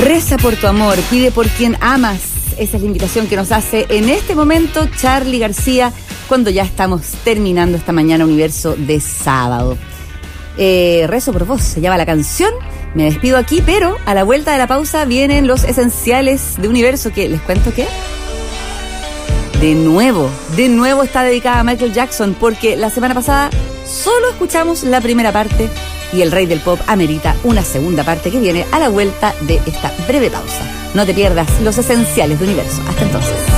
Reza por tu amor, pide por quien amas. Esa es la invitación que nos hace en este momento Charly García, cuando ya estamos terminando esta mañana Universo de sábado. Rezo por vos, se llama la canción. Me despido aquí, pero a la vuelta de la pausa vienen los esenciales de Universo, que les cuento que de nuevo está dedicada a Michael Jackson, porque la semana pasada solo escuchamos la primera parte y el rey del pop amerita una segunda parte que viene a la vuelta de esta breve pausa. No te pierdas los esenciales de Universo. Hasta entonces.